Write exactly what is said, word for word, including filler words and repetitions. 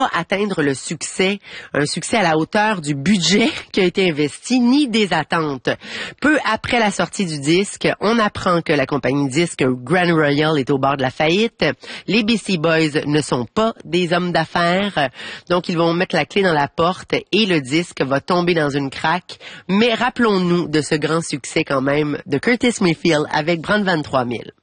atteindre le succès, un succès à la hauteur du budget qui a été investi, ni des attentes. Peu après la sortie du disque, on apprend que la compagnie disque Grand Royal est au bord de la faillite. Les Beastie Boys ne sont pas des hommes d'affaires, donc ils vont mettre la clé dans la porte et le disque va tomber dans une craque. Mais rappelons-nous de ce grand succès quand même de Curtis Mayfield avec Brand vingt-trois mille.